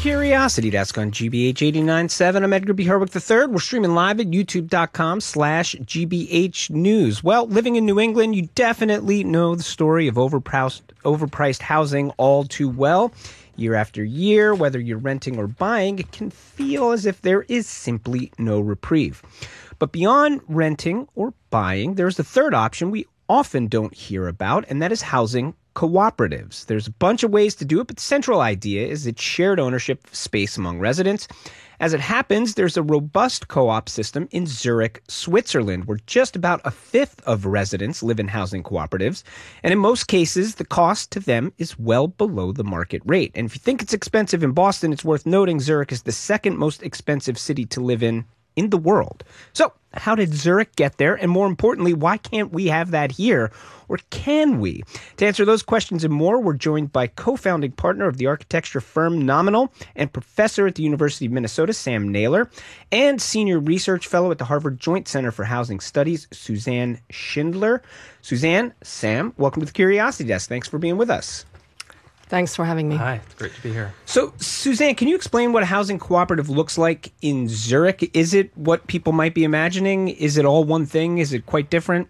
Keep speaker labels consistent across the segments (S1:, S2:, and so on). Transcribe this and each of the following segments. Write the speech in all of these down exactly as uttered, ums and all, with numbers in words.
S1: Curiosity Desk on G B H eighty-nine point seven. I'm Edgar B. Herwick the third. We're streaming live at youtube.com slash GBH News. Well, living in New England, you definitely know the story of overpriced, overpriced housing all too well. Year after year, whether you're renting or buying, it can feel as if there is simply no reprieve. But beyond renting or buying, there's the third option we often don't hear about, and that is housing cooperatives. There's a bunch of ways to do it, but the central idea is it's shared ownership of space among residents. As it happens, there's a robust co-op system in Zurich, Switzerland, where just about a fifth of residents live in housing cooperatives. And in most cases, the cost to them is well below the market rate. And if you think it's expensive in Boston, it's worth noting Zurich is the second most expensive city to live in in the world. So how did Zurich get there? And more importantly, why can't we have that here? Or can we? To answer those questions and more, we're joined by co-founding partner of the architecture firm Nominal and professor at the University of Minnesota, Sam Naylor, and senior research fellow at the Harvard Joint Center for Housing Studies, Suzanne Schindler. Suzanne, Sam, welcome to the Curiosity Desk. Thanks for being with us.
S2: Thanks for having me.
S3: Hi, it's great to be here.
S1: So, Suzanne, can you explain what a housing cooperative looks like in Zurich? Is it what people might be imagining? Is it all one thing? Is it quite different?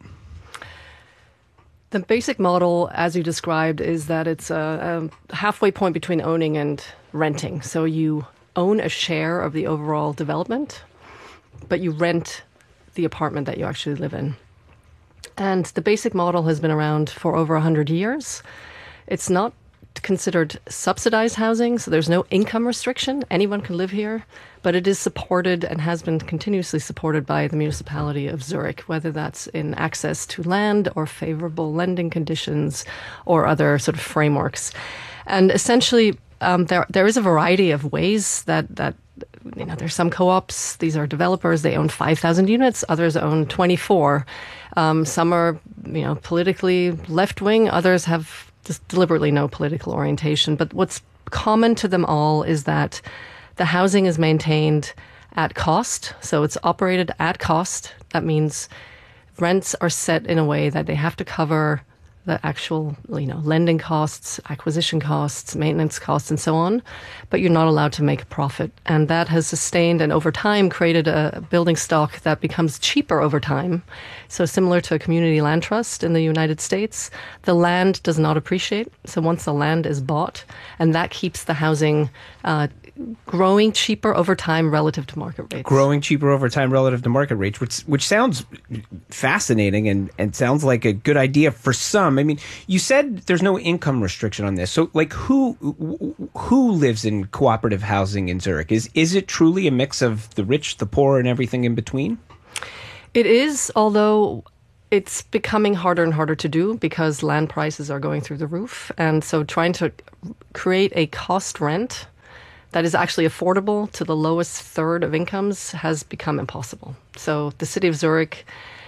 S2: The basic model, as you described, is that it's a, a halfway point between owning and renting. So you own a share of the overall development, but you rent the apartment that you actually live in. And the basic model has been around for over one hundred years. It's not considered subsidized housing, so there's no income restriction. Anyone can live here, but it is supported and has been continuously supported by the municipality of Zurich, whether that's in access to land or favorable lending conditions or other sort of frameworks. And essentially, um, there there is a variety of ways that that you know, there's some co-ops. These are developers. They own five thousand units. Others own twenty-four. Um, some are, you know, politically left-wing. Others have just deliberately no political orientation. But what's common to them all is that the housing is maintained at cost. So it's operated at cost. That means rents are set in a way that they have to cover the actual, you know, lending costs, acquisition costs, maintenance costs, and so on. But you're not allowed to make a profit. And that has sustained and over time created a building stock that becomes cheaper over time. So similar to a community land trust in the United States, the land does not appreciate. So once the land is bought, and that keeps the housing uh, growing cheaper over time relative to market rates.
S1: Growing cheaper over time relative to market rates, which which sounds fascinating and, and sounds like a good idea for some. I mean, you said there's no income restriction on this. So, like, who who lives in cooperative housing in Zurich? Is is it truly a mix of the rich, the poor, and everything in between?
S2: It is, although it's becoming harder and harder to do because land prices are going through the roof. And so trying to create a cost rent that is actually affordable to the lowest third of incomes has become impossible. So the city of Zurich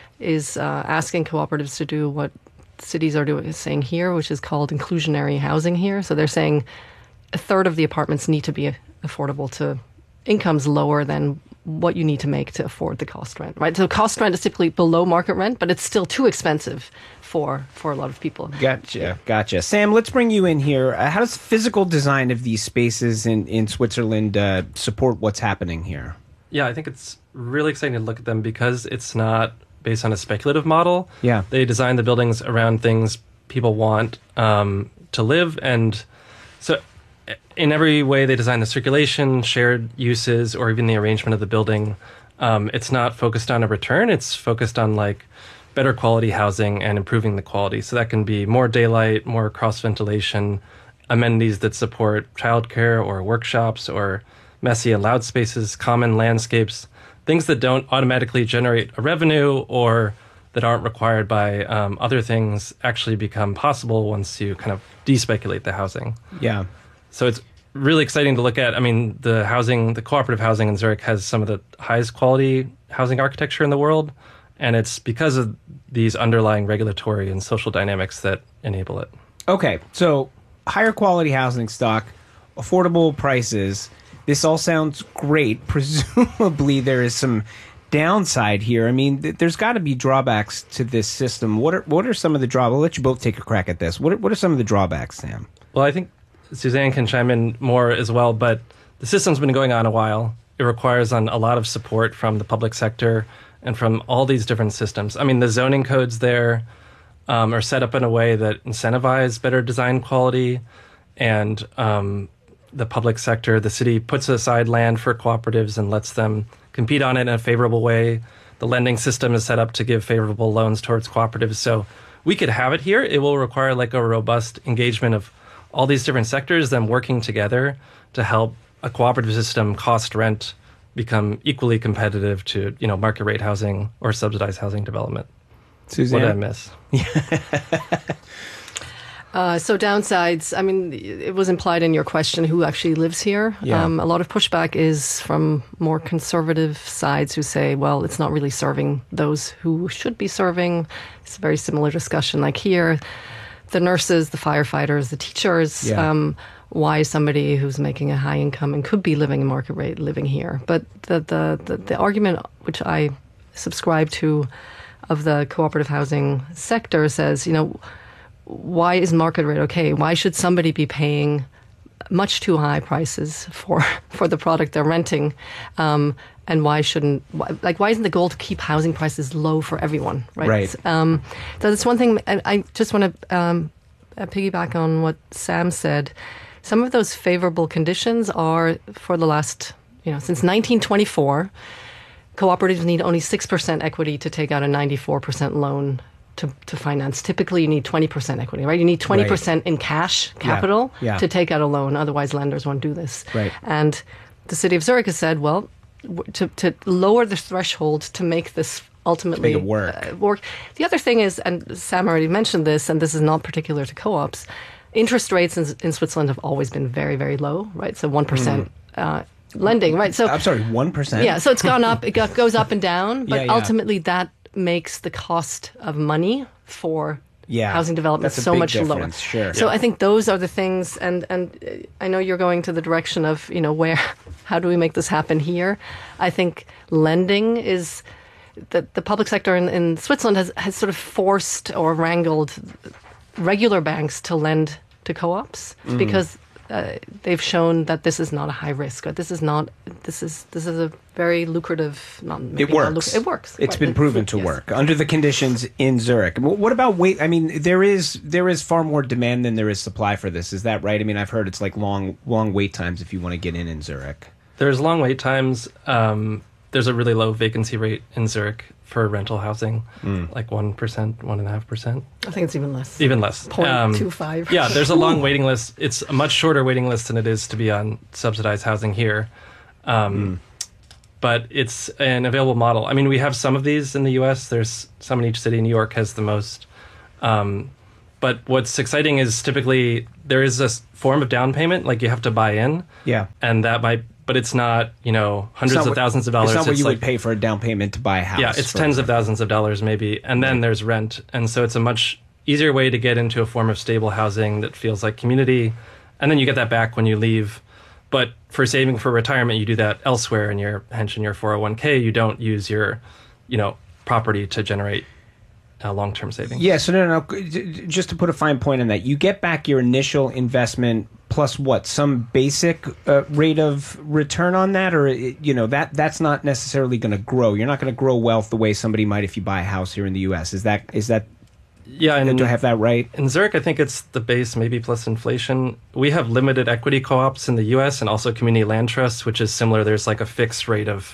S2: is uh, asking cooperatives to do what cities are doing, saying here, which is called inclusionary housing here. So they're saying a third of the apartments need to be affordable to incomes lower than what you need to make to afford the cost rent, right? So cost rent is typically below market rent, but it's still too expensive for for a lot of people.
S1: Gotcha, gotcha. Sam, let's bring you in here. Uh, how does physical design of these spaces in, in Switzerland uh, support what's happening here?
S3: Yeah, I think it's really exciting to look at them because it's not based on a speculative model.
S1: Yeah.
S3: They design the buildings around things people want um, to live. And so in every way they design the circulation, shared uses, or even the arrangement of the building, um, it's not focused on a return. It's focused on like better quality housing and improving the quality. So that can be more daylight, more cross ventilation, amenities that support childcare or workshops or messy and loud spaces, common landscapes, things that don't automatically generate a revenue or that aren't required by um, other things actually become possible once you kind of despeculate the housing.
S1: Yeah.
S3: So it's really exciting to look at. I mean, the housing, the cooperative housing in Zurich has some of the highest quality housing architecture in the world. And it's because of these underlying regulatory and social dynamics that enable it.
S1: Okay, so higher quality housing stock, affordable prices. This all sounds great. Presumably there is some downside here. I mean, th- there's got to be drawbacks to this system. What are what are some of the drawbacks? I'll let you both take a crack at this. What are, what are some of the drawbacks, Sam?
S3: Well, I think Suzanne can chime in more as well, but the system's been going on a while. It requires on a lot of support from the public sector and from all these different systems. I mean, the zoning codes there um, are set up in a way that incentivize better design quality, and um, the public sector, the city puts aside land for cooperatives and lets them compete on it in a favorable way. The lending system is set up to give favorable loans towards cooperatives. So we could have it here. It will require like a robust engagement of all these different sectors, them working together to help a cooperative system cost rent become equally competitive to, you know, market rate housing or subsidized housing development.
S1: Suzanne?
S3: What did I miss?
S2: Uh, so downsides, I mean, it was implied in your question who actually lives here.
S1: Yeah.
S2: Um, a lot of pushback is from more conservative sides who say, well, it's not really serving those who should be serving. It's a very similar discussion like here. The nurses, the firefighters, the teachers,
S1: Yeah.
S2: um, why is somebody who's making a high income and could be living in market rate living here? But the, the, the, the argument which I subscribe to of the cooperative housing sector says, you know, why is market rate okay? Why should somebody be paying much too high prices for, for the product they're renting? Um, and why shouldn't, like, why isn't the goal to keep housing prices low for everyone, right?
S1: Right.
S2: Um, so that's one thing, and I just want to um, piggyback on what Sam said. Some of those favorable conditions are for the last, you know, since nineteen twenty-four, cooperatives need only six percent equity to take out a ninety-four percent loan to, to finance. Typically, you need twenty percent equity, right? You need twenty percent right. in cash capital
S1: yeah. Yeah.
S2: to take out a loan. Otherwise, lenders won't do this.
S1: Right.
S2: And the city of Zurich has said, well, to, to lower the threshold to make this ultimately
S1: to make it work.
S2: Uh, work. The other thing is, and Sam already mentioned this, and this is not particular to co-ops, interest rates in, in Switzerland have always been very, very low, right? So one percent mm. uh, lending, right? So
S1: I'm sorry, one percent?
S2: Yeah, so it's gone up, it go- goes up and down, but
S1: yeah, yeah.
S2: ultimately that makes the cost of money for
S1: yeah,
S2: housing development
S1: that's a
S2: so
S1: big
S2: much lower.
S1: difference, Sure.
S2: So
S3: Yeah.
S2: I think those are the things, and, and uh, I know you're going to the direction of, you know, where, how do we make this happen here? I think lending is, the, the public sector in, in Switzerland has, has sort of forced or wrangled regular banks to lend to co-ops mm. because uh, they've shown that this is not a high risk. Or this is not. This is this is a very lucrative. Not maybe
S1: it works.
S2: Not luc- it works.
S1: It's
S2: right.
S1: been proven to
S2: yes.
S1: work under the conditions in Zurich. What about wait? I mean, there is there is far more demand than there is supply for this. Is that right? I mean, I've heard it's like long long wait times if you want to get in in Zurich.
S3: There's long wait times. Um, there's a really low vacancy rate in Zurich for rental housing, mm. like one percent, one and a half percent.
S2: I think it's even less.
S3: Even less.
S2: Point two five.
S3: Um, yeah, there's a long waiting list. It's a much shorter waiting list than it is to be on subsidized housing here. Um, mm. But it's an available model. I mean, we have some of these in the U S. There's some in each city. New York has the most. Um, but what's exciting is typically there is a form of down payment, like you have to buy in.
S1: Yeah.
S3: And that might, but it's not, you know, hundreds of
S1: what,
S3: thousands of dollars.
S1: It's not what
S3: it's
S1: you
S3: like,
S1: would pay for a down payment to buy a house.
S3: Yeah, it's tens of thousands of dollars maybe. And then right. there's rent. And so it's a much easier way to get into a form of stable housing that feels like community. And then you get that back when you leave. But for saving for retirement, you do that elsewhere in your pension, your four oh one k. You don't use your, you know, property to generate uh, long-term savings.
S1: Yeah, so no, no, no, just to put a fine point on that, you get back your initial investment plus what, some basic uh, rate of return on that? Or, you know, that that's not necessarily going to grow. You're not going to grow wealth the way somebody might if you buy a house here in the U S. Is that, is that,
S3: yeah, and
S1: do I have that right?
S3: In Zurich, I think it's the base maybe plus inflation. We have limited equity co-ops in the U S and also community land trusts, which is similar. There's like a fixed rate of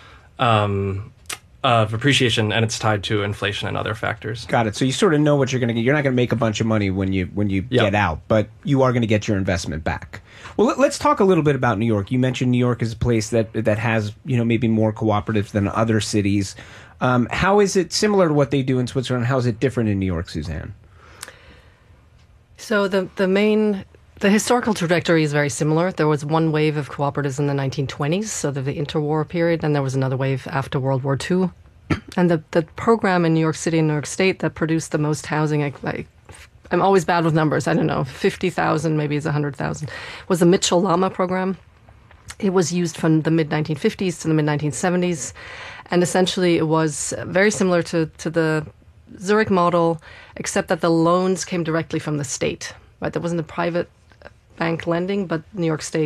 S3: um, of appreciation, and it's tied to inflation and other factors.
S1: Got it. So you sort of know what you're going to get. You're not going to make a bunch of money when you when you
S3: yep.
S1: get out, but you are going to get your investment back. Well, let's talk a little bit about New York. You mentioned New York is a place that that has, you know, maybe more cooperatives than other cities. Um, how is it similar to what they do in Switzerland? How is it different in New York, Suzanne?
S2: So the the main the historical trajectory is very similar. There was one wave of cooperatives in the nineteen twenties, so the, the interwar period, and there was another wave after World War Two. And the the program in New York City and New York State that produced the most housing, I, I, I'm always bad with numbers. I don't know, fifty thousand, maybe it's one hundred thousand, was the Mitchell-Lama program. It was used from the mid nineteen fifties to the mid nineteen seventies. And essentially it was very similar to, to the Zurich model, except that the loans came directly from the state. Right? There wasn't a private bank lending, but New York State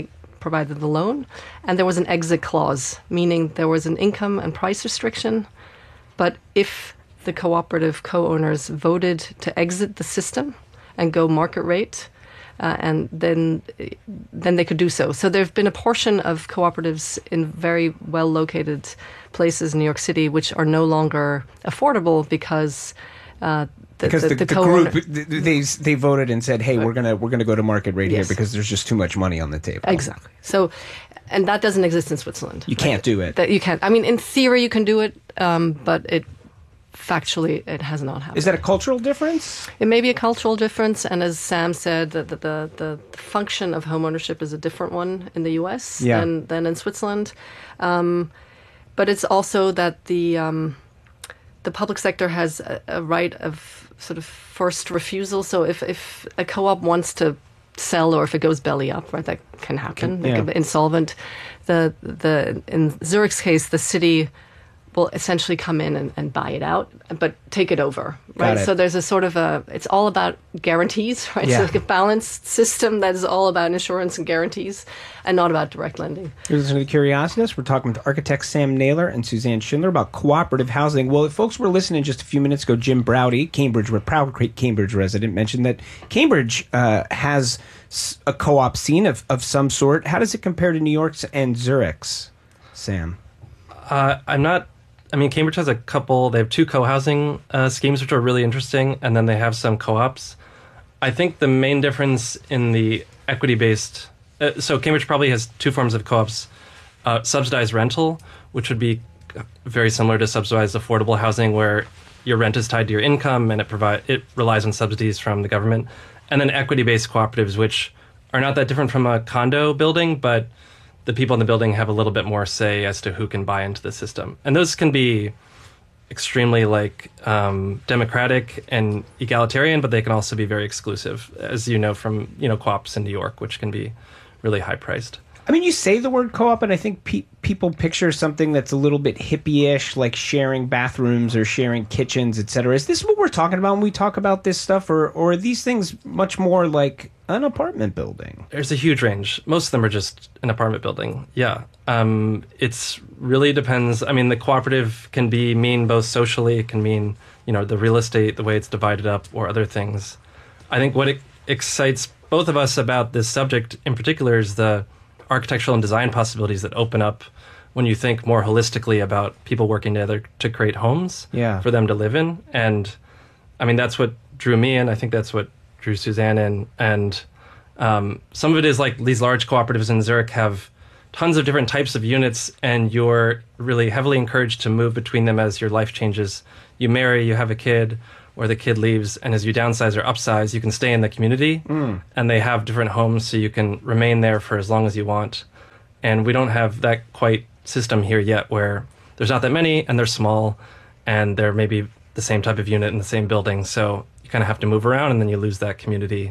S2: provided the loan, and there was an exit clause, meaning there was an income and price restriction. But if the cooperative co-owners voted to exit the system and go market rate, uh, and then then they could do so. So there have been a portion of cooperatives in very well-located places in New York City which are no longer affordable because uh, the,
S1: because
S2: the,
S1: the,
S2: the,
S1: the
S2: co-owner,
S1: group they they voted and said, "Hey, we're gonna we're gonna go to market rate
S2: Yes.
S1: here because there's just too much money on the table."
S2: Exactly. So, and that doesn't exist in Switzerland.
S1: You can't do it.
S2: That you can't. I mean, in theory, you can do it, um, but it factually it has not happened.
S1: Is that a cultural difference?
S2: It may be a cultural difference, and as Sam said, the the, the, the function of homeownership is a different one in the U S
S1: Yeah.
S2: than than in Switzerland. Um, but it's also that the um, the public sector has a, a right of sort of first refusal. So if if a co-op wants to sell, or if it goes belly up, right, that can happen. They
S1: yeah.
S2: can be insolvent. The the in Zurich's case, the city will essentially come in and, and buy it out, but take it over, right?
S1: Got it.
S2: So there's a sort of a, it's all about guarantees, right?
S1: Yeah.
S2: So like a balanced system that is all about insurance and guarantees and not about direct lending.
S1: You're listening to Curiositas. We're talking with architects Sam Naylor and Suzanne Schindler about cooperative housing. Well, if folks were listening just a few minutes ago, Jim Browdy, Cambridge, a proud Cambridge resident, mentioned that Cambridge uh, has a co-op scene of, of some sort. How does it compare to New York's and Zurich's, Sam?
S3: Uh, I'm not. I mean, Cambridge has a couple. They have two co-housing uh, schemes, which are really interesting, and then they have some co-ops. I think the main difference in the equity-based. Uh, so Cambridge probably has two forms of co-ops: uh, subsidized rental, which would be very similar to subsidized affordable housing, where your rent is tied to your income and it provide it relies on subsidies from the government, and then equity-based cooperatives, which are not that different from a condo building, but the people in the building have a little bit more say as to who can buy into the system. And those can be extremely like um, democratic and egalitarian, but they can also be very exclusive, as you know from, you know, co-ops in New York, which can be really high priced.
S1: I mean, you say the word co-op, and I think pe- people picture something that's a little bit hippie-ish, like sharing bathrooms or sharing kitchens, et cetera. Is this what we're talking about when we talk about this stuff, or, or are these things much more like an apartment building?
S3: There's a huge range. Most of them are just an apartment building. Yeah. Um, it's really depends. I mean, the cooperative can be mean both socially. It can mean, you know, the real estate, the way it's divided up, or other things. I think what it excites both of us about this subject in particular is the architectural and design possibilities that open up when you think more holistically about people working together to create homes
S1: yeah.
S3: for them to live in. And I mean, that's what drew me in. I think that's what drew Suzanne in. And um, some of it is like these large cooperatives in Zurich have tons of different types of units, and you're really heavily encouraged to move between them as your life changes. You marry, you have a kid, or the kid leaves, and as you downsize or upsize, you can stay in the community, mm. and they have different homes, so you can remain there for as long as you want. And we don't have that quite system here yet, where there's not that many, and they're small, and they're maybe the same type of unit in the same building, so you kind of have to move around, and then you lose that community,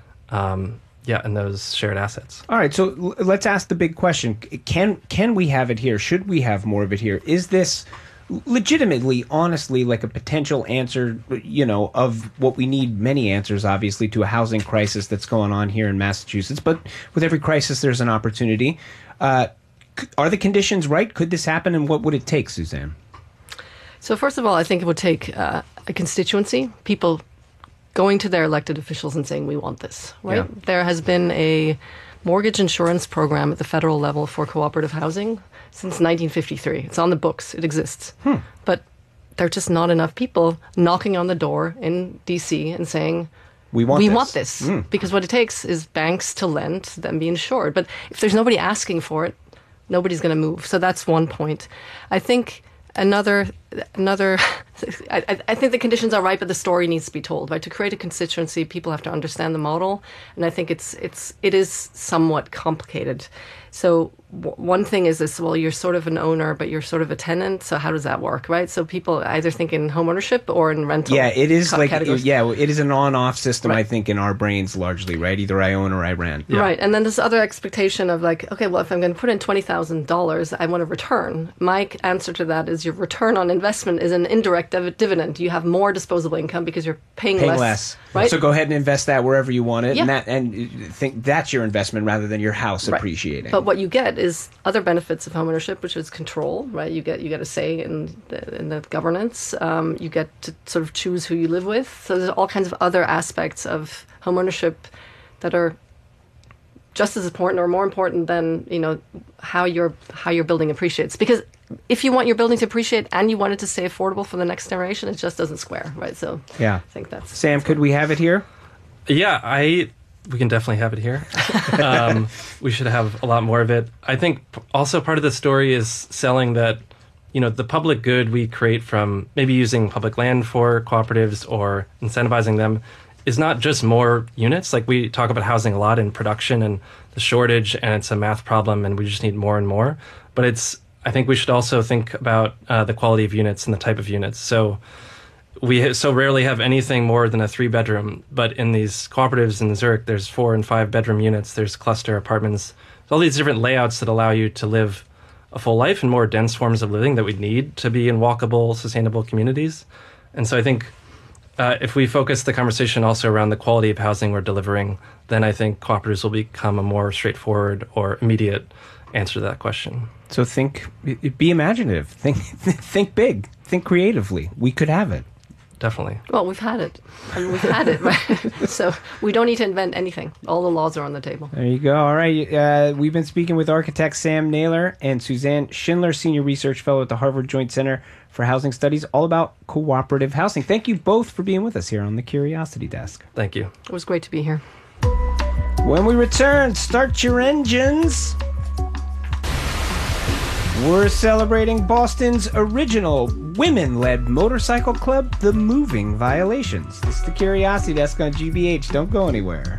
S3: um, yeah, and those shared assets.
S1: All right, so l- let's ask the big question. Can, can we have it here? Should we have more of it here? Is this legitimately, honestly, like a potential answer, you know, of what we need many answers, obviously, to a housing crisis that's going on here in Massachusetts. But with every crisis, there's an opportunity. Uh, c- are the conditions right? Could this happen? And what would it take, Suzanne?
S2: So first of all, I think it would take uh, a constituency, people going to their elected officials and saying, we want this, right?
S1: Yeah.
S2: There has been a mortgage insurance program at the federal level for cooperative housing since nineteen fifty-three. It's on the books. It exists. Hmm. But there are just not enough people knocking on the door in D C and saying,
S1: we want
S2: we
S1: this.
S2: want this.
S1: Mm.
S2: Because what it takes is banks to lend, then be insured. But if there's nobody asking for it, nobody's going to move. So that's one point. I think another, another I, I think the conditions are right, but the story needs to be told. Right? To create a constituency, people have to understand the model. And I think it's it's it is somewhat complicated. So w- one thing is this, well, you're sort of an owner, but you're sort of a tenant. So how does that work, right? So people either think in home ownership or in rental.
S1: Yeah, it is
S2: ca-
S1: like,
S2: categories.
S1: yeah, it is an on-off system,
S2: Right.
S1: I think, in our brains largely, right? Either I own or I rent.
S3: Yeah.
S2: Right. And then this other expectation of like, okay, well, if I'm going to put in twenty thousand dollars, I want a return. My answer to that is your return on investment is an indirect direct div- dividend. You have more disposable income because you're paying,
S1: Paying
S2: less,
S1: less.
S2: right?
S1: So go ahead and invest that wherever you want it,
S2: Yeah.
S1: and that and think that's your investment rather than your house
S2: Right.
S1: appreciating.
S2: But what you get is other benefits of homeownership, which is control, right? You get you get a say in the, in the governance. Um, you get to sort of choose who you live with. So there's all kinds of other aspects of homeownership that are just as important or more important than, you know, how your how your building appreciates. Because if you want your building to appreciate and you want it to stay affordable for the next generation, it just doesn't square, right? So
S1: yeah.
S2: I think that's
S1: Sam, could we have it here?
S3: Yeah, I we can definitely have it here. um, we should have a lot more of it. I think p- also part of the story is selling that, you know, the public good we create from maybe using public land for cooperatives or incentivizing them is not just more units. Like we talk about housing a lot in production and the shortage, and it's a math problem, and we just need more and more. But it's, I think we should also think about uh, the quality of units and the type of units. So we ha- so rarely have anything more than a three bedroom, but in these cooperatives in Zurich, there's four and five bedroom units. There's cluster apartments. There's all these different layouts that allow you to live a full life and more dense forms of living that we need to be in walkable, sustainable communities. And so I think Uh, if we focus the conversation also around the quality of housing we're delivering, then I think cooperatives will become a more straightforward or immediate answer to that question.
S1: So think, be imaginative. Think, think big. Think creatively. We could have it.
S3: Definitely.
S2: Well, we've had it. I mean, we've had it, right? So we don't need to invent anything. All the laws are on the table.
S1: There you go. All right. Uh, we've been speaking with architect Sam Naylor and Suzanne Schindler, Senior Research Fellow at the Harvard Joint Center for Housing Studies, all about cooperative housing. Thank you both for being with us here on the Curiosity Desk.
S3: Thank you.
S2: It was great to be here.
S1: When we return, start your engines. We're celebrating Boston's original women-led motorcycle club, the Moving Violations. This is the Curiosity Desk on G B H. Don't go anywhere.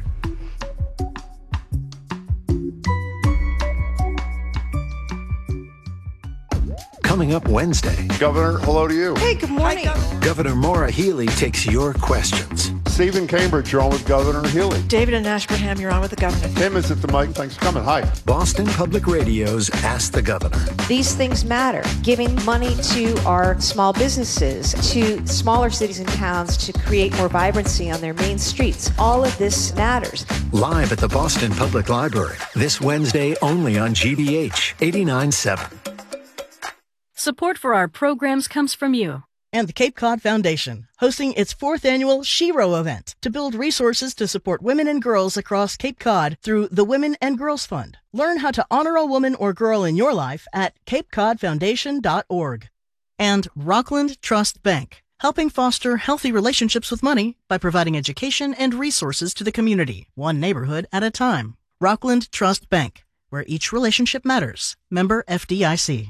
S4: Coming up Wednesday,
S5: Governor, hello to you.
S6: Hey, good morning.
S4: Governor Maura Healey takes your questions.
S5: Stephen Cambridge, you're on with Governor Healy.
S6: David and Ashburnham, you're on with the governor.
S5: Tim is at the mic. Thanks for coming. Hi.
S4: Boston Public Radio's Ask the Governor.
S7: These things matter. Giving money to our small businesses, to smaller cities and towns to create more vibrancy on their main streets. All of this matters.
S4: Live at the Boston Public Library, this Wednesday only on G B H eighty-nine point seven.
S8: Support for our programs comes from you.
S9: And the Cape Cod Foundation, hosting its fourth annual Shero event to build resources to support women and girls across Cape Cod through the Women and Girls Fund. Learn how to honor a woman or girl in your life at cape cod foundation dot org. And Rockland Trust Bank, helping foster healthy relationships with money by providing education and resources to the community, one neighborhood at a time. Rockland Trust Bank, where each relationship matters. Member F D I C.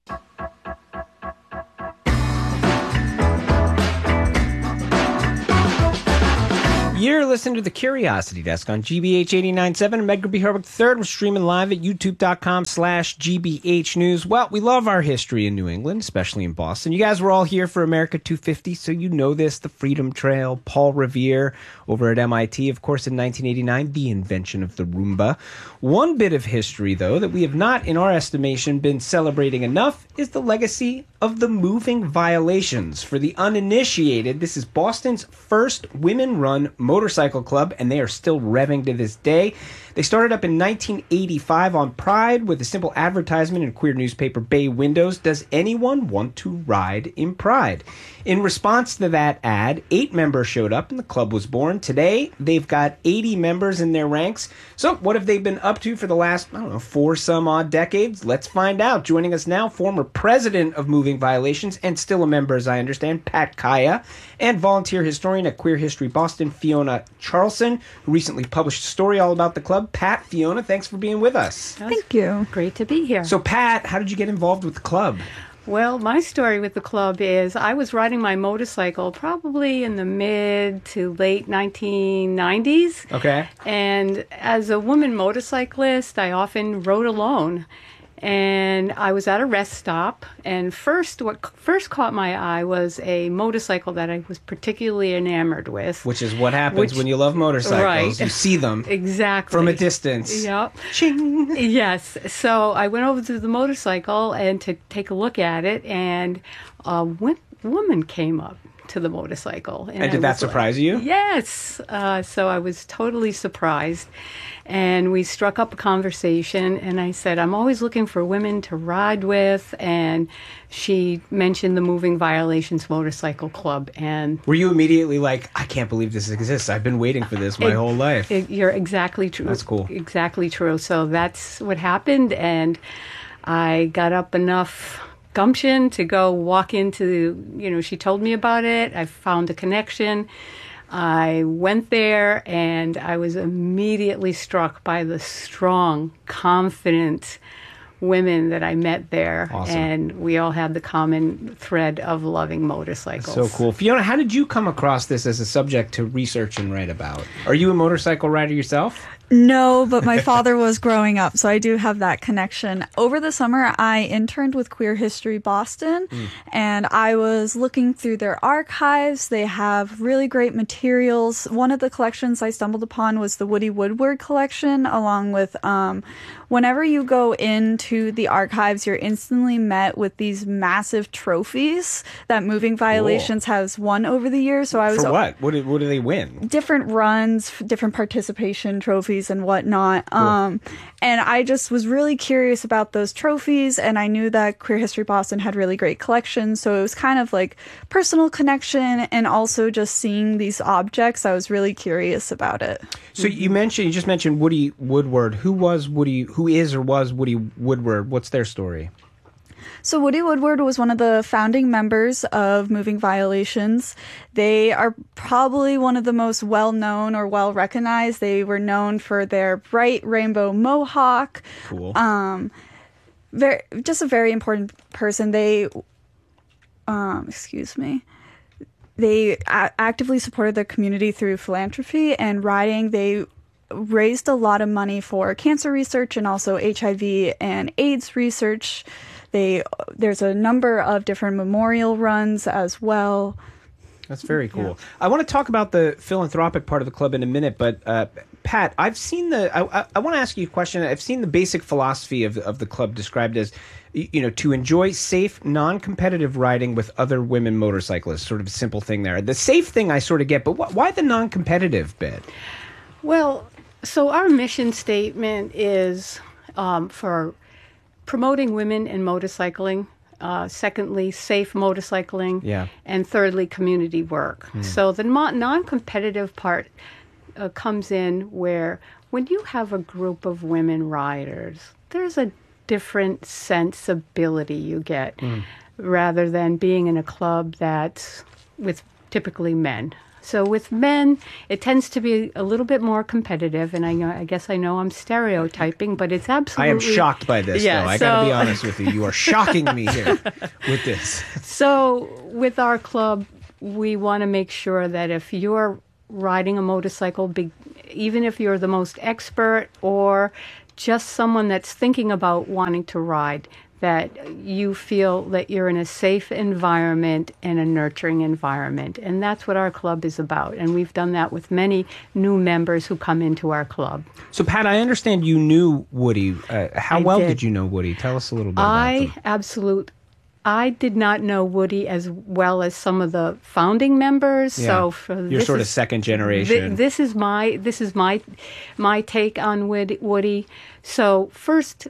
S1: You're listening to the Curiosity Desk on G B H eighty-nine point seven. I'm Edgar B. Herwick the third. We're streaming live at youtube.com slash GBH News. Well, we love our history in New England, especially in Boston. You guys were all here for America two fifty, so you know this. The Freedom Trail, Paul Revere over at M I T, of course, in nineteen eighty-nine, the invention of the Roomba. One bit of history, though, that we have not, in our estimation, been celebrating enough is the legacy of the Moving Violations. For the uninitiated, this is Boston's first women-run motorcycle club, and they are still revving to this day. They started up in nineteen eighty-five on Pride with a simple advertisement in queer newspaper Bay Windows, "Does anyone want to ride in Pride?" In response to that ad, eight members showed up and the club was born. Today, they've got eighty members in their ranks. So what have they been up to for the last, I don't know, four some odd decades? Let's find out. Joining us now, former president of Moving Violations and still a member, as I understand, Pat Kaya, and volunteer historian at Queer History Boston, Fiona Charlson, who recently published a story all about the club. Pat, Fiona, thanks for being with us.
S10: Thank you. Great to be here.
S1: So, Pat, how did you get involved with the club?
S10: Well, my story with the club is I was riding my motorcycle probably in the mid to late nineteen nineties.
S1: Okay.
S10: And as a woman motorcyclist, I often rode alone. And I was at a rest stop, and first, what first caught my eye was a motorcycle that I was particularly enamored with.
S1: Which is what happens
S10: Which,
S1: when you love motorcycles.
S10: Right.
S1: You see them.
S10: Exactly.
S1: From a distance.
S10: Yep.
S1: Ching.
S10: Yes. So I went over to the motorcycle and to take a look at it, and uh, went woman came up to the motorcycle.
S1: And, and
S10: I
S1: did that
S10: was
S1: surprise
S10: like,
S1: you?
S10: Yes. Uh, so I was totally surprised. And we struck up a conversation, and I said, I'm always looking for women to ride with. And she mentioned the Moving Violations Motorcycle Club. And
S1: were you immediately like, I can't believe this exists. I've been waiting for this my
S10: it,
S1: whole life.
S10: It, you're exactly true.
S1: That's cool.
S10: Exactly true. So that's what happened. And I got up enough gumption to go walk into, you know, she told me about it. I found a connection. I went there, and I was immediately struck by the strong, confident women that I met there.
S1: Awesome.
S10: And we all had the common thread of loving motorcycles.
S1: So cool. Fiona, how did you come across this as a subject to research and write about? Are you a motorcycle rider yourself?
S11: No, but my father was growing up, so I do have that connection. Over the summer, I interned with Queer History Boston, mm. and I was looking through their archives. They have really great materials. One of the collections I stumbled upon was the Woody Woodward collection, along with, um, whenever you go into the archives, you're instantly met with these massive trophies that Moving Violations cool. has won over the years. So I was
S1: For what? What do, what do they win?
S11: Different runs, different participation trophies and whatnot. Cool. Um, and I just was really curious about those trophies, and I knew that Queer History Boston had really great collections, so it was kind of like personal connection and also just seeing these objects. I was really curious about it.
S1: So you mentioned, you just mentioned Woody Woodward. Who was Woody, who is or was Woody Woodward? What's their story?
S11: So Woody Woodward was one of the founding members of Moving Violations. They are probably one of the most well-known or well-recognized. They were known for their bright rainbow mohawk.
S1: Cool.
S11: Um, very, just a very important person. They, um, excuse me. They a- actively supported their community through philanthropy and riding. They raised a lot of money for cancer research and also H I V and AIDS research. They there's a number of different memorial runs as well.
S1: That's very cool.
S11: Yeah.
S1: I want to talk about the philanthropic part of the club in a minute, but uh, Pat, I've seen the. I, I, I want to ask you a question. I've seen the basic philosophy of of the club described as, you know, to enjoy safe, non-competitive riding with other women motorcyclists. Sort of a simple thing there. The safe thing I sort of get, but wh- why the non-competitive bit?
S10: Well, so our mission statement is um, for promoting women in motorcycling, uh, secondly, safe motorcycling,
S1: yeah.
S10: and thirdly, community work. Hmm. So the mo- non-competitive part uh, comes in where when you have a group of women riders, there's a different sensibility you get hmm. rather than being in a club that's with typically men. So with men, it tends to be a little bit more competitive, and I, know, I guess I know I'm stereotyping, but it's absolutely...
S1: I am shocked by this,
S10: yeah,
S1: though. I
S10: so...
S1: got to be honest with you. You are shocking me here with this.
S10: So with our club, we want to make sure that if you're riding a motorcycle, be, even if you're the most expert or just someone that's thinking about wanting to ride, that you feel that you're in a safe environment and a nurturing environment. And that's what our club is about. And we've done that with many new members who come into our club.
S1: So, Pat, I understand you knew Woody. Uh, how
S10: I
S1: well
S10: did.
S1: did you know Woody? Tell us a little bit
S10: I
S1: about him.
S10: absolute. I did not know Woody as well as some of the founding members.
S1: Yeah.
S10: So for,
S1: you're
S10: this
S1: sort
S10: is,
S1: of second generation.
S10: Th- this is my this is my my take on Woody. So first,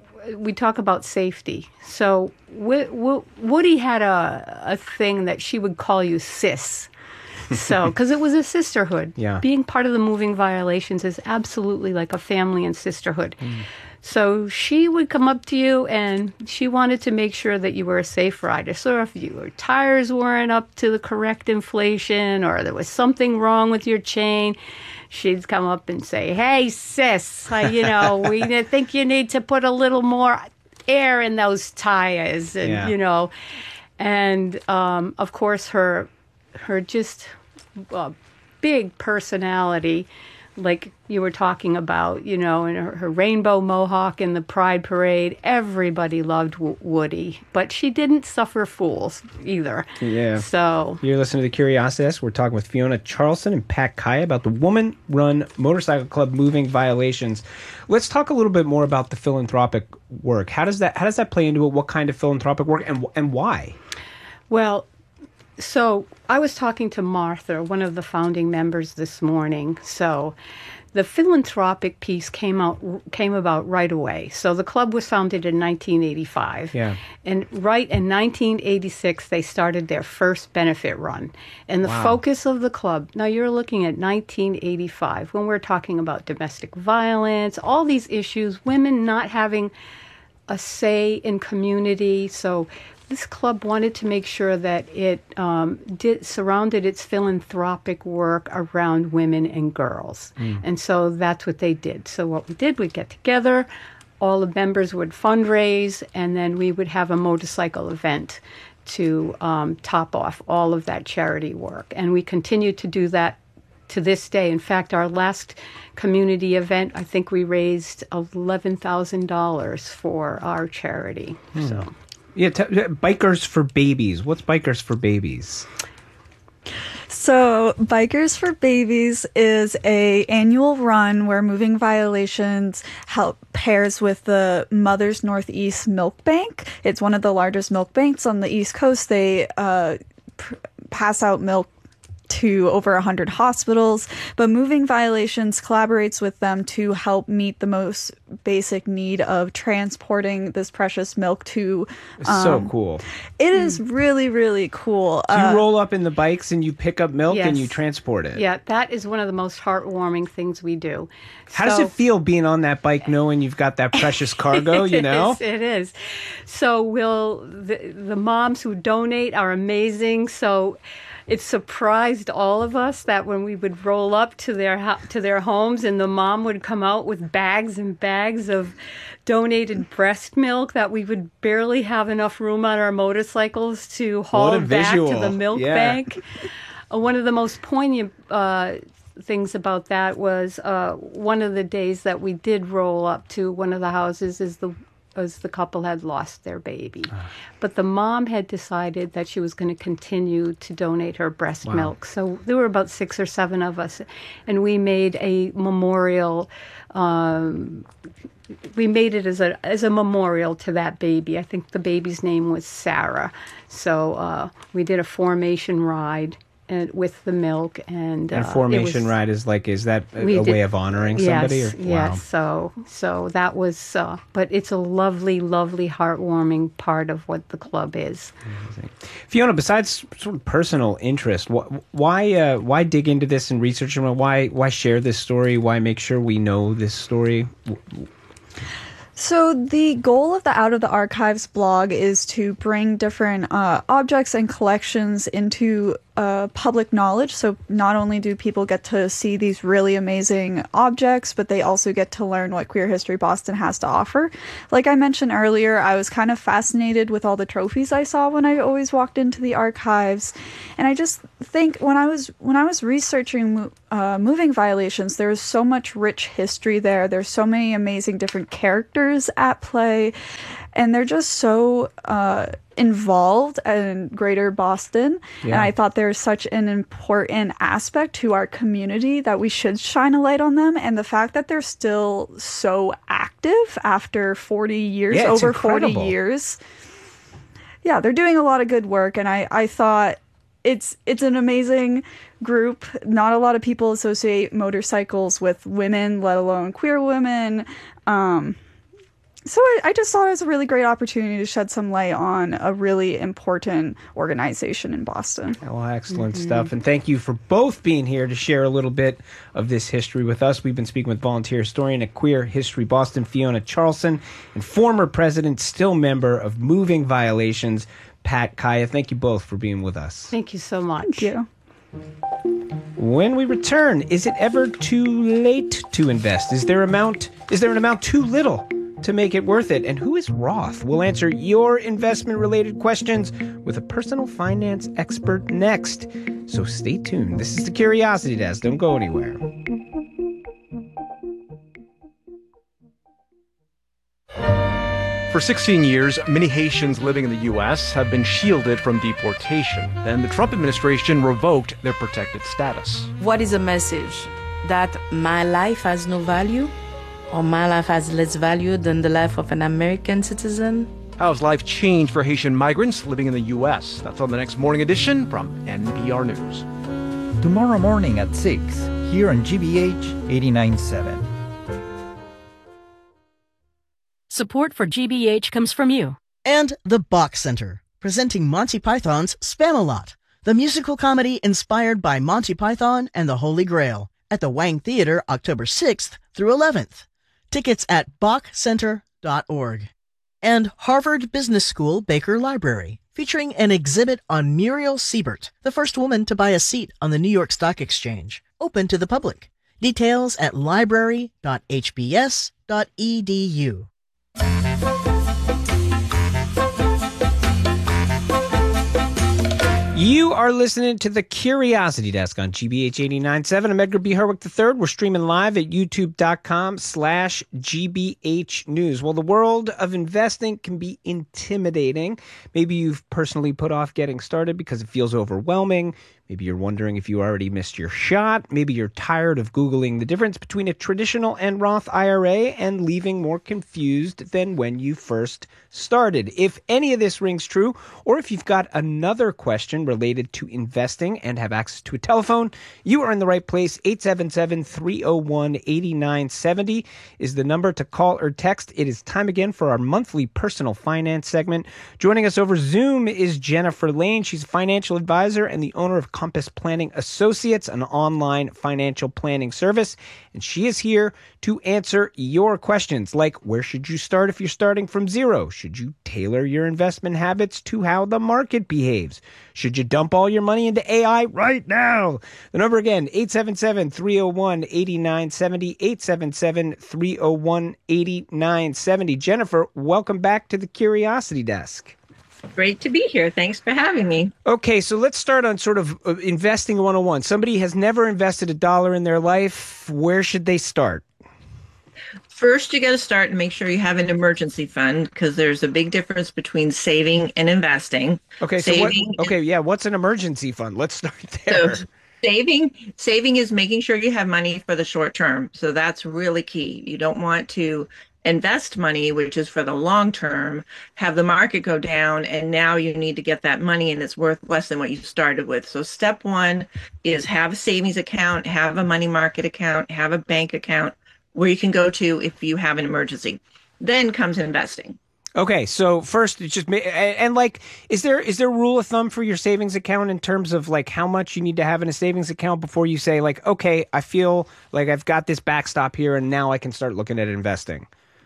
S10: we talk about safety. So w- w- Woody had a a thing that she would call you sis. So, because it was a sisterhood.
S1: Yeah.
S10: Being part of the Moving Violations is absolutely like a family and sisterhood. Mm. So she would come up to you and she wanted to make sure that you were a safe rider. So if your tires weren't up to the correct inflation or there was something wrong with your chain, she'd come up and say, hey, sis, uh, you know, we think you need to put a little more air in those tires. And,
S1: yeah.
S10: you know, and um, of course, her, her just uh, big personality, like you were talking about, you know, and her, her rainbow mohawk in the Pride Parade, everybody loved w- Woody, but she didn't suffer fools either.
S1: Yeah.
S10: So
S1: you're listening to The Curiositas. We're talking with Fiona Charlson and Pat Kaya about the woman-run motorcycle club Moving Violations. Let's talk a little bit more about the philanthropic work. How does that how does that play into it? What kind of philanthropic work and and why?
S10: Well, So I was talking to Martha, one of the founding members, this morning. So the philanthropic piece came out came about right away. So the club was founded in nineteen eighty-five.
S1: Yeah.
S10: And right in nineteen eighty-six, they started their first benefit run. And the
S1: Wow.
S10: focus of the club, now you're looking at nineteen eighty-five, when we're talking about domestic violence, all these issues, women not having a say in community. So this club wanted to make sure that it um, did surrounded its philanthropic work around women and girls.
S12: Mm.
S10: And so that's what they did. So what we did, we'd get together, all the members would fundraise, and then we would have a motorcycle event to um, top off all of that charity work. And we continue to do that to this day. In fact, our last community event, I think we raised eleven thousand dollars for our charity.
S1: Hmm.
S10: So.
S1: Yeah, t- Bikers for Babies. What's Bikers for Babies?
S11: So, Bikers for Babies is a annual run where Moving Violations help pairs with the Mothers Northeast Milk Bank. It's one of the largest milk banks on the East Coast. They uh, pr- pass out milk to over one hundred hospitals, but Moving Violations collaborates with them to help meet the most basic need of transporting this precious milk to...
S1: It's
S11: um,
S1: so cool.
S11: It is really, really cool.
S1: So you
S11: Uh,
S1: roll up in the bikes and you pick up milk and
S10: Yes.
S1: you transport it.
S10: Yeah, that is one of the most heartwarming things we do.
S1: How does
S10: So-
S1: it feel being on that bike knowing you've got that precious cargo, you know?
S10: It is, it is. So we'll the, the moms who donate are amazing. So it surprised all of us that when we would roll up to their ho- to their homes and the mom would come out with bags and bags of donated breast milk, that we would barely have enough room on our motorcycles to haul
S1: What a
S10: back
S1: visual.
S10: to the milk
S1: Yeah.
S10: bank. Uh, one of the most poignant uh, things about that was uh, one of the days that we did roll up to one of the houses is the as the couple had lost their baby. But the mom had decided that she was going to continue to donate her breast
S12: Wow.
S10: milk. So there were about six or seven of us, and we made a memorial. Um, we made it as a as a memorial to that baby. I think the baby's name was Sarah. So uh, we did a formation ride and with the milk, and,
S1: And
S10: uh,
S1: formation
S10: it was,
S1: ride is like, is that a,
S10: we
S1: a
S10: did-
S1: way of honoring somebody?
S10: Yes,
S1: or,
S10: yes.
S1: Wow.
S10: So, so that was, uh, but it's a lovely, lovely, heartwarming part of what the club is.
S1: Fiona, besides sort of personal interest, wh- why uh, why dig into this and research it? Why why share this story? Why make sure we know this story?
S11: So the goal of the Out of the Archives blog is to bring different uh, objects and collections into uh, public knowledge. So not only do people get to see these really amazing objects, but they also get to learn what Queer History Boston has to offer. Like I mentioned earlier, I was kind of fascinated with all the trophies I saw when I always walked into the archives. And I just think when I was when I was researching uh, Moving Violations, there was so much rich history there. There's so many amazing different characters at play, and they're just so uh, involved in Greater Boston.
S12: Yeah.
S11: And I thought there's such an important aspect to our community that we should shine a light on them. And the fact that they're still so active after forty years,
S12: Yeah, it's
S11: over forty
S12: incredible.
S11: years. Yeah, they're doing a lot of good work, and I, I thought it's it's an amazing group. Not a lot of people associate motorcycles with women, let alone queer women. Um, so I, I just thought it was a really great opportunity to shed some light on a really important organization in Boston.
S1: Well, excellent
S11: Mhm.
S1: stuff. And thank you for both being here to share a little bit of this history with us. We've been speaking with volunteer historian at Queer History Boston, Fiona Charlson, and former president, still member of Moving Violations, Pat Kaya. Thank you both for being with us.
S10: Thank you so much.
S11: Thank you.
S1: When we return, is it ever too late to invest? Is there amount is there an amount too little to make it worth it? And who is Roth? We'll answer your investment related questions with a personal finance expert next. So stay tuned. This is the Curiosity Desk. Don't go anywhere.
S13: For sixteen years, many Haitians living in the U S have been shielded from deportation. Then the Trump administration revoked their protected status.
S14: What is a message? That my life has no value? Or my life has less value than the life of an American citizen?
S13: How's life changed for Haitian migrants living in the U S? That's on the next Morning Edition from N P R News.
S12: Tomorrow morning at six, here on G B H eighty-nine point seven.
S8: Support for G B H comes from you.
S9: And the Bach Center, presenting Monty Python's Spamalot, the musical comedy inspired by Monty Python and the Holy Grail, at the Wang Theater October sixth through eleventh. Tickets at bach center dot org. And Harvard Business School Baker Library, featuring an exhibit on Muriel Siebert, the first woman to buy a seat on the New York Stock Exchange, open to the public. Details at library dot h b s dot e d u.
S1: You are listening to the Curiosity Desk on G B H eighty-nine point seven. I'm Edgar B. Herwick the third. We're streaming live at youtube.com slash GBH News. Well, the world of investing can be intimidating. Maybe you've personally put off getting started because it feels overwhelming. Maybe you're wondering if you already missed your shot. Maybe you're tired of Googling the difference between a traditional and Roth I R A and leaving more confused than when you first started. If any of this rings true, or if you've got another question related to investing and have access to a telephone, you are in the right place. eight seven seven, three oh one, eight nine seven oh is the number to call or text. It is time again for our monthly personal finance segment. Joining us over Zoom is Jennifer Lane. She's a financial advisor and the owner of Compass Planning Associates, an online financial planning service. And she is here to answer your questions like, where should you start if you're starting from zero? Should you tailor your investment habits to how the market behaves? Should you dump all your money into A I right now? The number again, eight seven seven, three oh one, eight nine seven oh, eight seven seven, three oh one, eight nine seven oh. Jennifer, welcome back to the Curiosity Desk.
S15: Great to be here. Thanks for having me.
S1: Okay, so let's start on sort of investing one oh one. Somebody has never invested a dollar in their life. Where should they start?
S15: First, you got to start and make sure you have an emergency fund, because there's a big difference between saving and investing.
S1: Okay, so
S15: saving
S1: what, okay, yeah, what's an emergency fund? Let's start there.
S15: So saving, saving is making sure you have money for the short term. So that's really key. You don't want to invest money, which is for the long term, have the market go down, and now you need to get that money and it's worth less than what you started with. So step one is have a savings account, have a money market account, have a bank account where you can go to if you have an emergency. Then comes investing.
S1: Okay, so first, it's just and, and like, is there is there a rule of thumb for your savings account in terms of like how much you need to have in a savings account before you say like, okay, I feel like I've got this backstop here and now I can start looking at investing?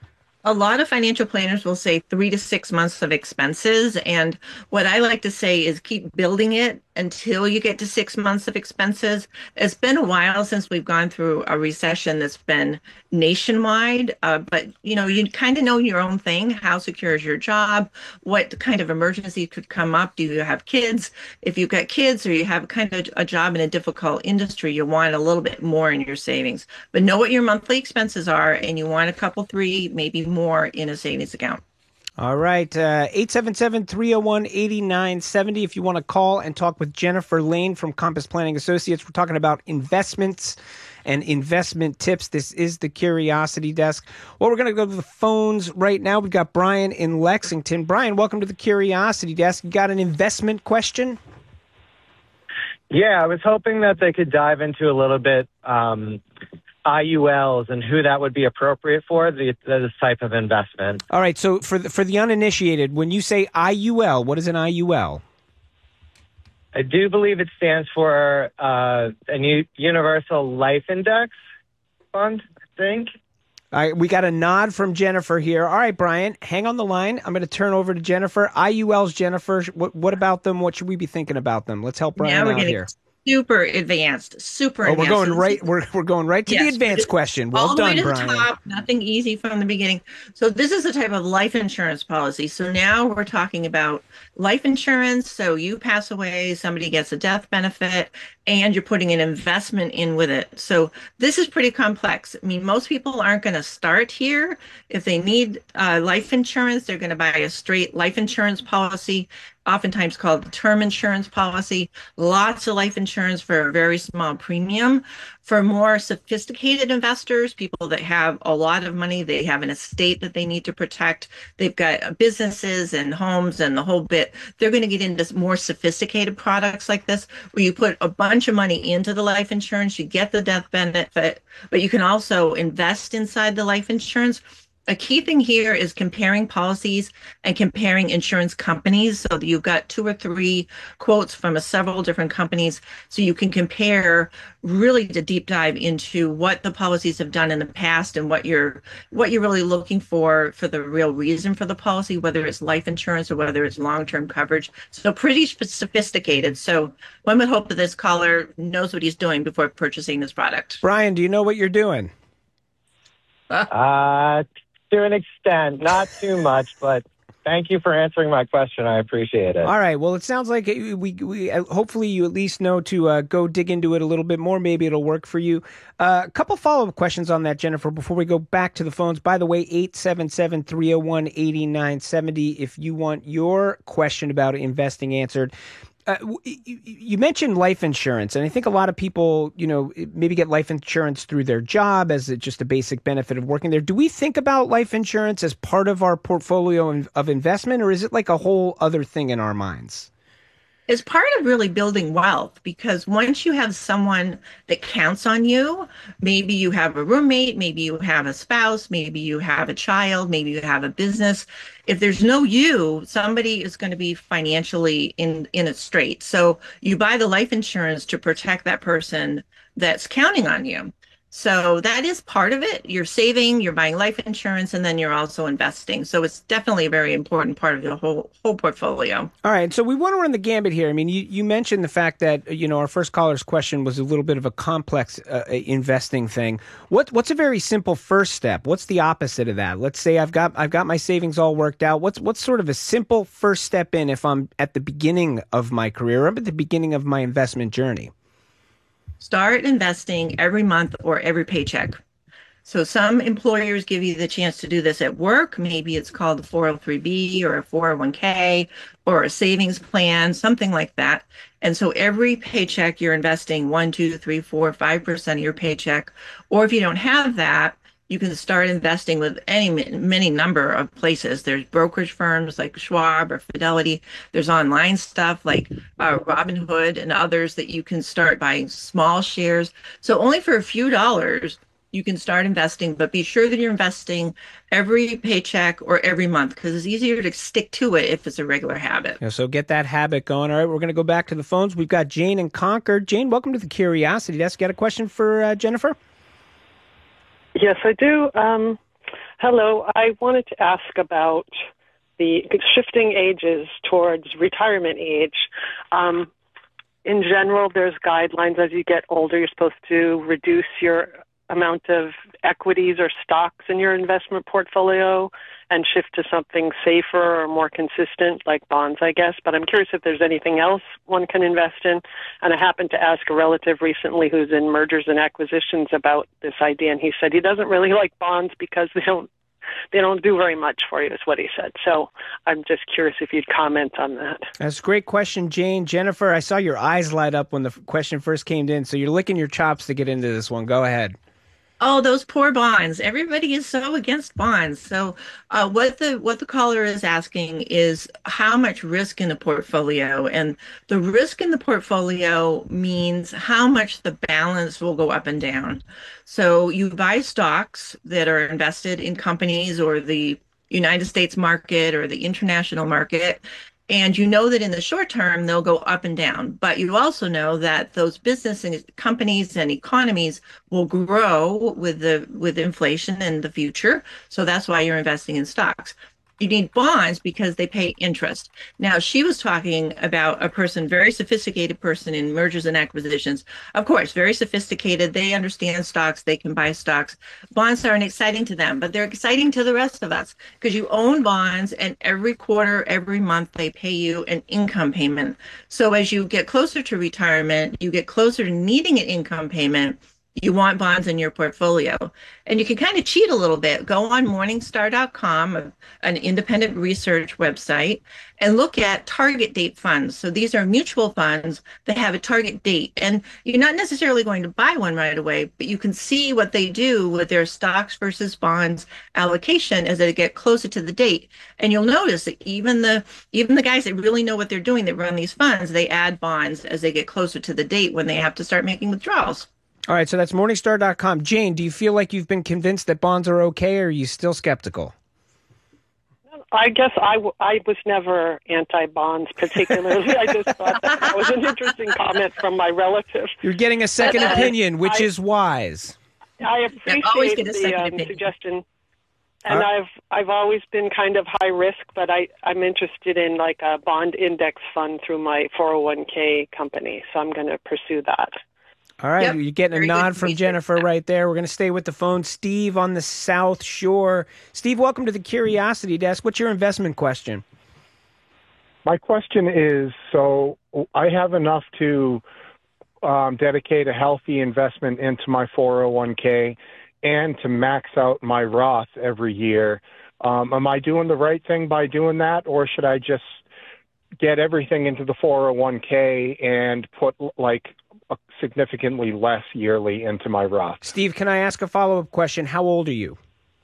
S15: A lot of financial planners will say three to six months of expenses. And what I like to say is keep building it until you get to six months of expenses. It's been a while since we've gone through a recession that's been nationwide. Uh, but, you know, you kind of know your own thing. How secure is your job? What kind of emergency could come up? Do you have kids? If you've got kids or you have kind of a job in a difficult industry, you want a little bit more in your savings. But know what your monthly expenses are, and you want a couple, three, maybe more in a savings account.
S1: All right, uh, eight seven seven, three oh one, eight nine seven oh if you want to call and talk with Jennifer Lane from Compass Planning Associates. We're talking about investments and investment tips. This is the Curiosity Desk. Well, we're going to go to the phones right now. We've got Brian in Lexington. Brian, welcome to the Curiosity Desk. You got an investment question?
S16: Yeah, I was hoping that they could dive into a little bit um, I U Ls and who that would be appropriate for, the, this type of investment.
S1: All right, so for the, for the uninitiated, when you say I U L, what is an I U L?
S16: I do believe it stands for uh, a new Universal Life Index Fund, I think.
S1: All right, we got a nod from Jennifer here. All right, Brian, hang on the line. I'm going to turn over to Jennifer. I U Ls, Jennifer, what, what about them? What should we be thinking about them? Let's help Brian
S15: now we're
S1: out
S15: getting
S1: here.
S15: Super advanced, super
S1: oh,
S15: advanced.
S1: we're going right. We're we're going right to
S15: yes,
S1: the advanced question. Well
S15: all the
S1: done,
S15: way to
S1: Brian.
S15: The top, nothing easy from the beginning. So this is a type of life insurance policy. So now we're talking about life insurance. So you pass away, somebody gets a death benefit, and you're putting an investment in with it. So this is pretty complex. I mean, most people aren't going to start here. If they need uh, life insurance, they're going to buy a straight life insurance policy. oftentimes called term insurance policy, lots of life insurance for a very small premium. For more sophisticated investors, people that have a lot of money, they have an estate that they need to protect, they've got businesses and homes and the whole bit, they're going to get into more sophisticated products like this, where you put a bunch of money into the life insurance, you get the death benefit, but you can also invest inside the life insurance. A key thing here is comparing policies and comparing insurance companies. So that you've got two or three quotes from a several different companies, so you can compare really to deep dive into what the policies have done in the past and what you're what you're really looking for for the real reason for the policy, whether it's life insurance or whether it's long-term coverage. So pretty sophisticated. So one would hope that this caller knows what he's doing before purchasing this product.
S1: Brian, do you know what you're doing?
S16: Uh, to an extent, not too much, but thank you for answering my question. I appreciate it.
S1: All right. Well, it sounds like we, we uh, hopefully you at least know to uh, go dig into it a little bit more. Maybe it'll work for you. Uh, a couple follow-up questions on that, Jennifer, before we go back to the phones. By the way, eight seven seven, three oh one, eight nine seven oh if you want your question about investing answered. Uh, you mentioned life insurance, and I think a lot of people, you know, maybe get life insurance through their job as just a basic benefit of working there. Do we think about life insurance as part of our portfolio of investment, or is it like a whole other thing in our minds?
S15: It's part of really building wealth, because once you have someone that counts on you, maybe you have a roommate, maybe you have a spouse, maybe you have a child, maybe you have a business. If there's no you, somebody is going to be financially in, in a strait. So you buy the life insurance to protect that person that's counting on you. So that is part of it. You're saving, you're buying life insurance, and then you're also investing. So it's definitely a very important part of the whole whole portfolio.
S1: All right. So we want to run the gambit here. I mean, you, you mentioned the fact that, you know, our first caller's question was a little bit of a complex uh, investing thing. What what's a very simple first step? What's the opposite of that? Let's say I've got I've got my savings all worked out. What's what's sort of a simple first step in if I'm at the beginning of my career, or I'm at the beginning of my investment journey?
S15: Start investing every month or every paycheck. So some employers give you the chance to do this at work. Maybe it's called a four oh three B or a four oh one K or a savings plan, something like that. And so every paycheck you're investing one, two, three, four, five percent of your paycheck. Or if you don't have that, you can start investing with any many number of places. There's brokerage firms like Schwab or Fidelity. There's online stuff like uh, Robinhood and others that you can start buying small shares. So only for a few dollars, you can start investing, but be sure that you're investing every paycheck or every month, because it's easier to stick to it if it's a regular habit.
S1: Yeah, so get that habit going. All right, we're going to go back to the phones. We've got Jane in Concord. Jane, welcome to the Curiosity Desk. Got a question for uh, Jennifer?
S17: Yes, I do. Um, hello. I wanted to ask about the shifting ages towards retirement age. Um, in general, there's guidelines as you get older. You're supposed to reduce your amount of equities or stocks in your investment portfolio and shift to something safer or more consistent, like bonds, I guess. But I'm curious if there's anything else one can invest in. And I happened to ask a relative recently who's in mergers and acquisitions about this idea, and he said he doesn't really like bonds because they don't they don't do very much for you, is what he said. So I'm just curious if you'd comment on that.
S1: That's a great question, Jane. Jennifer, I saw your eyes light up when the question first came in, so you're licking your chops to get into this one. Go ahead.
S15: Oh, those poor bonds. Everybody is so against bonds. So uh, what the what the caller is asking is how much risk in the portfolio. And the risk in the portfolio means how much the balance will go up and down. So you buy stocks that are invested in companies or the United States market or the international market. And you know that in the short term, they'll go up and down. But you also know that those business and companies and economies will grow with the with inflation in the future. So that's why you're investing in stocks. You need bonds because they pay interest. Now, she was talking about a person, very sophisticated person in mergers and acquisitions. Of course, very sophisticated. They understand stocks. They can buy stocks. Bonds aren't exciting to them, but they're exciting to the rest of us because you own bonds, and every quarter, every month, they pay you an income payment. So as you get closer to retirement, you get closer to needing an income payment, you want bonds in your portfolio. And you can kind of cheat a little bit. Go on Morningstar dot com, an independent research website, and look at target date funds. So these are mutual funds that have a target date. And you're not necessarily going to buy one right away, but you can see what they do with their stocks versus bonds allocation as they get closer to the date. And you'll notice that even the even the guys that really know what they're doing that run these funds, they add bonds as they get closer to the date when they have to start making withdrawals.
S1: All right, so that's Morningstar dot com. Jane, do you feel like you've been convinced that bonds are okay, or are you still skeptical?
S17: I guess I, w- I was never anti-bonds particularly. I just thought that, that was an interesting comment from my relative.
S1: You're getting a second
S17: But, uh,
S1: opinion, which
S17: I,
S1: is wise.
S17: I
S15: Yeah, always
S17: appreciate
S15: get a second
S17: the um,
S15: opinion.
S17: suggestion. And
S1: All right.
S17: I've I've always been kind of high risk, but I, I'm interested in like a bond index fund through my four oh one k company, so I'm going to pursue that.
S1: All right,
S15: Yep.
S1: you're getting a
S15: Very
S1: nod
S15: good
S1: from
S15: research.
S1: Jennifer right there. We're going to stay with the phone. Steve on the South Shore. Steve, welcome to the Curiosity Desk. What's your investment question?
S18: My question is, so I have enough to um, dedicate a healthy investment into my four oh one k and to max out my Roth every year. Um, am I doing the right thing by doing that, or should I just get everything into the four oh one k and put like a significantly less yearly into my Roth?
S1: Steve, can I ask a follow-up question? How old are you?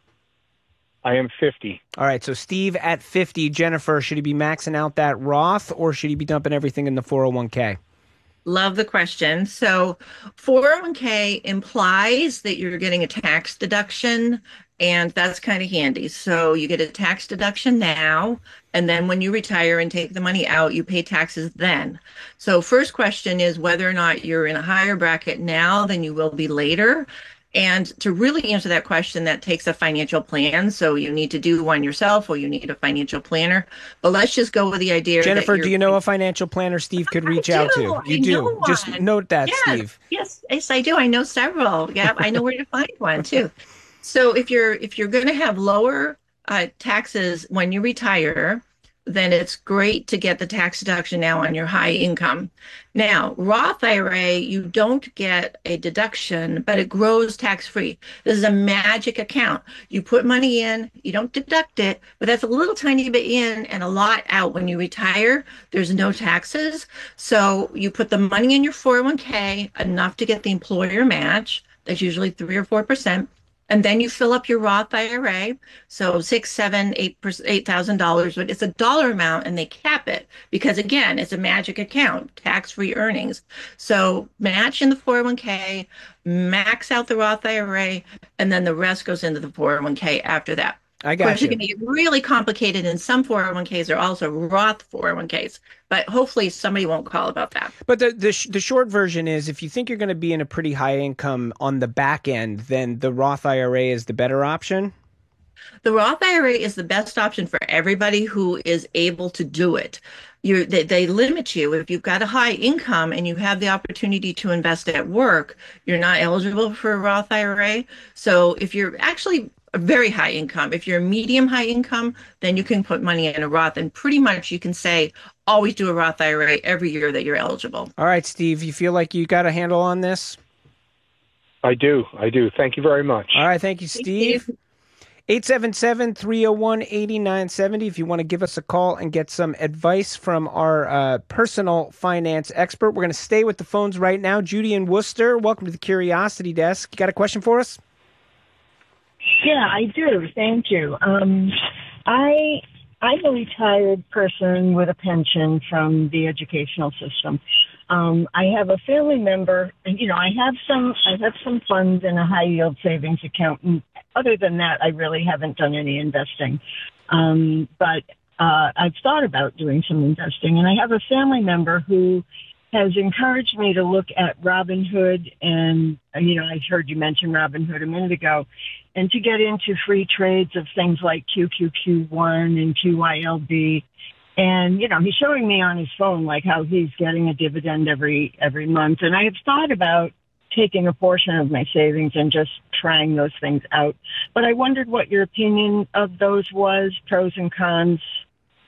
S18: I am fifty.
S1: All right, so Steve at fifty, Jennifer, should he be maxing out that Roth, or should he be dumping everything in the four oh one k?
S15: Love the question. So four oh one k implies that you're getting a tax deduction, and that's kind of handy. So you get a tax deduction now, and then when you retire and take the money out, you pay taxes then. So first question is whether or not you're in a higher bracket now than you will be later. And to really answer that question, that takes a financial plan. So you need to do one yourself, or you need a financial planner. But let's just go with the idea.
S1: Jennifer,
S15: that
S1: do you know a financial planner Steve could reach
S15: I
S1: out
S15: do.
S1: to?
S15: I
S1: You do.
S15: know
S1: Just
S15: one.
S1: note that,
S15: Yes.
S1: Steve.
S15: Yes, yes, I do. I know several. Yeah, I know where to find one too. So if you're if you're going to have lower uh, taxes when you retire, then it's great to get the tax deduction now on your high income. Now, Roth I R A, you don't get a deduction, but it grows tax-free. This is a magic account. You put money in, you don't deduct it, but that's a little tiny bit in and a lot out. When you retire, there's no taxes. So you put the money in your four oh one k, enough to get the employer match. That's usually three or four percent. And then you fill up your Roth I R A, so six, seven, eight, eight thousand dollars. But it's a dollar amount, and they cap it because, again, it's a magic account, tax-free earnings. So match in the four oh one k, max out the Roth I R A, and then the rest goes into the four oh one k after that.
S1: I
S15: Of
S1: got
S15: course,
S1: you.
S15: it can get really complicated, and some four oh one k's are also Roth four oh one k's. But hopefully, somebody won't call about that.
S1: But the the, sh- the short version is, if you think you're going to be in a pretty high income on the back end, then the Roth I R A is the better option?
S15: The Roth I R A is the best option for everybody who is able to do it. You're, they, they limit you. If you've got a high income and you have the opportunity to invest at work, you're not eligible for a Roth I R A. So if you're actually a very high income, if you're a medium high income, then you can put money in a Roth, and pretty much you can say, always do a Roth I R A every year that you're eligible.
S1: All right, Steve, you feel like you got a handle on this?
S18: I do. I do. Thank you very much.
S1: All right, thank you, Steve. eight seven seven, three oh one, eight nine seven oh if you want to give us a call and get some advice from our uh, personal finance expert. We're going to stay with the phones right now. Judy in Worcester, welcome to the Curiosity Desk. You got a question for us?
S19: Yeah, I do. Thank you. Um, I I'm a retired person with a pension from the educational system. Um, I have a family member, and you know, I have some I have some funds in a high yield savings account. And other than that, I really haven't done any investing. Um, but uh, I've thought about doing some investing, and I have a family member who has encouraged me to look at Robinhood, and you know, I heard you mention Robinhood a minute ago, and to get into free trades of things like Q Q Q one and Q Y L D. And, you know, he's showing me on his phone, like, how he's getting a dividend every every month. And I have thought about taking a portion of my savings and just trying those things out. But I wondered what your opinion of those was, pros and cons.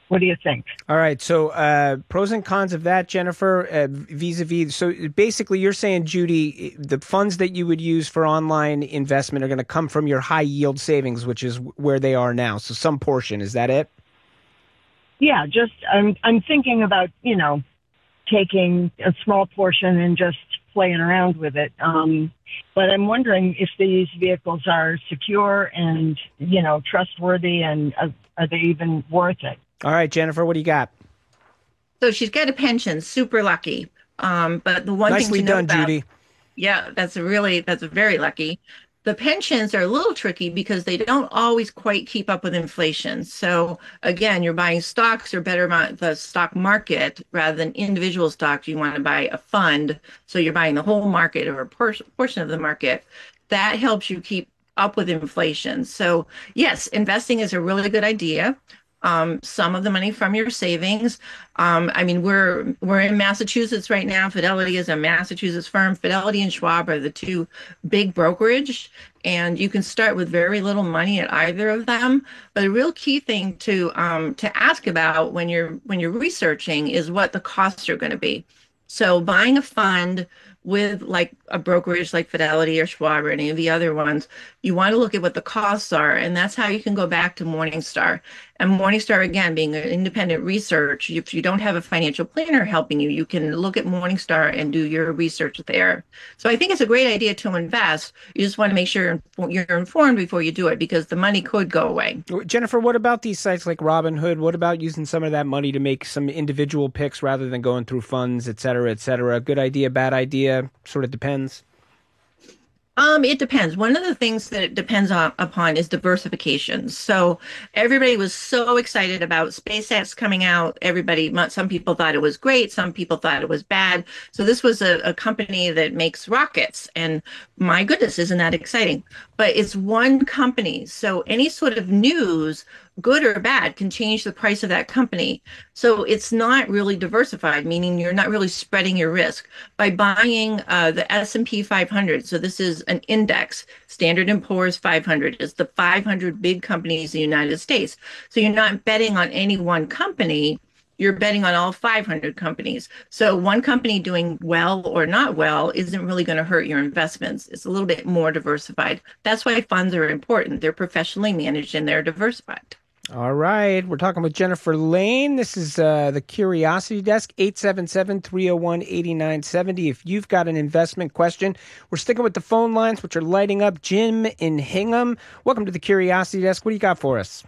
S19: What do you think?
S1: All right. So uh, pros and cons of that, Jennifer, uh, vis-a-vis. So basically you're saying, Judy, the funds that you would use for online investment are going to come from your high yield savings, which is where they are now. So some portion. Is that it?
S19: Yeah, just I'm I'm thinking about, you know, taking a small portion and just playing around with it. Um, but I'm wondering if these vehicles are secure and, you know, trustworthy, and uh, are they even worth it?
S1: All right, Jennifer, what do you got?
S15: So she's got a pension, super lucky. Um, but the one
S1: Nicely
S15: thing to know
S1: done,
S15: about,
S1: Judy.
S15: Yeah, that's a really, that's a very lucky. The pensions are a little tricky because they don't always quite keep up with inflation. So again, you're buying stocks or better the stock market rather than individual stocks. You want to buy a fund. So you're buying the whole market or a por- portion of the market. That helps you keep up with inflation. So yes, investing is a really good idea. Um, some of the money from your savings. Um, I mean, we're we're in Massachusetts right now. Fidelity is a Massachusetts firm. Fidelity and Schwab are the two big brokerage, and you can start with very little money at either of them. But the real key thing to um, to ask about when you're when you're researching is what the costs are going to be. So buying a fund with like a brokerage like Fidelity or Schwab or any of the other ones, you want to look at what the costs are. And that's how you can go back to Morningstar. And Morningstar, again, being an independent research, if you don't have a financial planner helping you, you can look at Morningstar and do your research there. So I think it's a great idea to invest. You just want to make sure you're informed before you do it, because the money could go away.
S1: Jennifer, what about these sites like Robinhood? What about using some of that money to make some individual picks rather than going through funds, et cetera, et cetera? Good idea, bad idea? Sort of depends.
S15: Um, it depends. One of the things that it depends on upon is diversification. So everybody was so excited about SpaceX coming out. Everybody, some people thought it was great. Some people thought it was bad. So this was a, a company that makes rockets. And my goodness, isn't that exciting? But it's one company. So any sort of news, good or bad, can change the price of that company. So it's not really diversified, meaning you're not really spreading your risk. By buying uh, the S and P five hundred, so this is an index, Standard and Poor's five hundred is the five hundred big companies in the United States. So you're not betting on any one company, you're betting on all five hundred companies. So one company doing well or not well isn't really going to hurt your investments. It's a little bit more diversified. That's why funds are important. They're professionally managed and they're diversified.
S1: All right. We're talking with Jennifer Lane. This is uh, the Curiosity Desk, eight seven seven, three oh one, eight nine seven oh. If you've got an investment question, we're sticking with the phone lines, which are lighting up. Jim in Hingham, welcome to the Curiosity Desk. What do you got for us?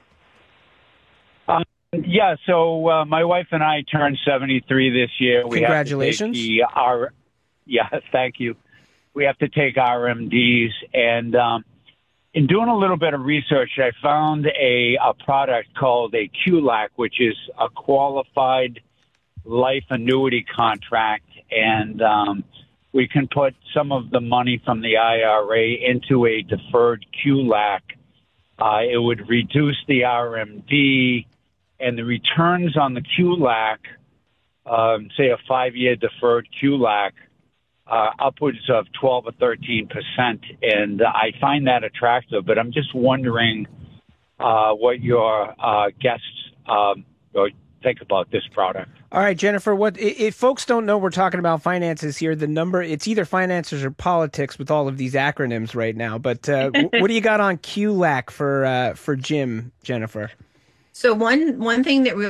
S20: Uh, yeah, so uh, my wife and I turned seventy-three this year. We
S1: Congratulations.
S20: Have to take the, our, yeah, thank you. We have to take R M Ds, and um, in doing a little bit of research, I found a, a product called a Q L A C, which is a qualified life annuity contract. And um, we can put some of the money from the I R A into a deferred Q L A C. Uh, it would reduce the R M D, and the returns on the Q L A C, um, say a five-year deferred Q L A C, Uh, upwards of twelve or thirteen percent, and I find that attractive. But I'm just wondering uh, what your uh, guests um, think about this product.
S1: All right, Jennifer, what if folks don't know we're talking about finances here, the number, it's either finances or politics with all of these acronyms right now. But uh, what do you got on Q L A C for, uh, for Jim, Jennifer?
S15: So one, one thing that really